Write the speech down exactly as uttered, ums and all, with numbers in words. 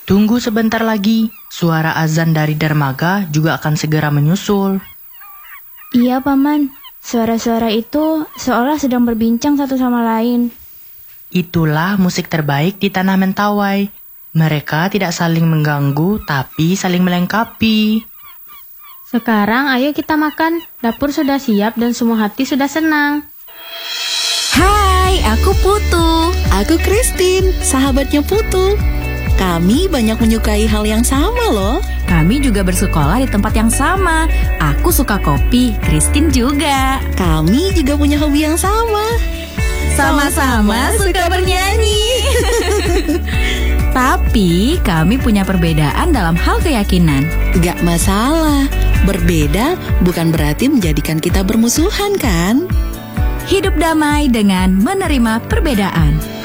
Tunggu sebentar lagi, suara azan dari dermaga juga akan segera menyusul. Iya, Paman. Suara-suara itu seolah sedang berbincang satu sama lain. Itulah musik terbaik di Tanah Mentawai. Mereka tidak saling mengganggu, tapi saling melengkapi. Sekarang ayo kita makan. Dapur sudah siap dan semua hati sudah senang. Hai, aku Putu. Aku Christine, sahabatnya Putu. Kami banyak menyukai hal yang sama loh. Kami juga bersekolah di tempat yang sama. Aku suka kopi, Christine juga. Kami juga punya hobi yang sama. Sama-sama suka bernyanyi. Tapi kami punya perbedaan dalam hal keyakinan. Gak masalah, berbeda bukan berarti menjadikan kita bermusuhan kan? Hidup damai dengan menerima perbedaan.